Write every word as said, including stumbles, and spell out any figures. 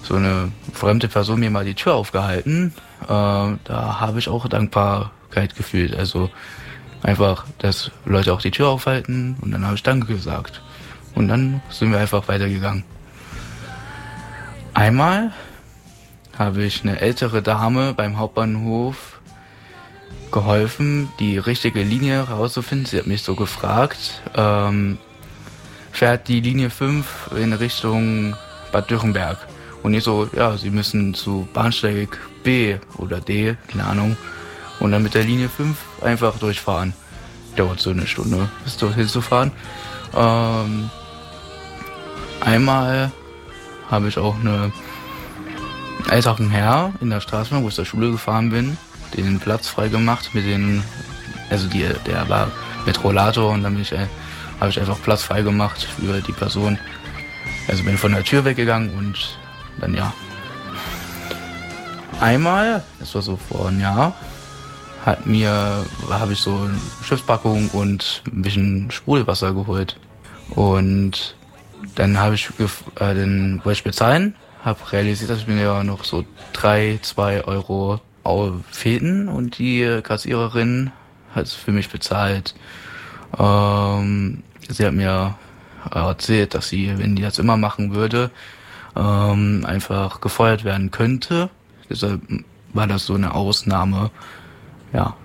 so eine fremde Person mir mal die Tür aufgehalten. Äh, da habe ich auch Dankbarkeit gefühlt. Also einfach, dass Leute auch die Tür aufhalten und dann habe ich Danke gesagt. Und dann sind wir einfach weitergegangen. Einmal habe ich eine ältere Dame beim Hauptbahnhof geholfen, die richtige Linie herauszufinden. Sie hat mich so gefragt, ähm, fährt die Linie fünf in Richtung Bad Dürrenberg? Und ich so, ja, Sie müssen zu Bahnsteig B oder D, keine Ahnung, und dann mit der Linie fünf einfach durchfahren. Dauert so eine Stunde, bis dorthin zu fahren. Ähm, einmal habe ich auch eine älteren Herr in der Straßenbahn, wo ich zur Schule gefahren bin, den Platz frei gemacht mit den, also die, der war mit Rollator und dann bin ich, äh, habe ich einfach Platz frei gemacht für die Person. Also bin von der Tür weggegangen und dann ja. Einmal, das war so vor einem Jahr, hat mir, habe ich so eine Schiffspackung und ein bisschen Sprudelwasser geholt. Und dann habe ich, äh, dann wollte ich bezahlen, habe realisiert, dass mir ja noch so drei, zwei Euro fehlten und die Kassiererin hat es für mich bezahlt. Ähm, sie hat mir erzählt, dass sie, wenn die das immer machen würde, ähm, einfach gefeuert werden könnte. Deshalb war das so eine Ausnahme. Ja,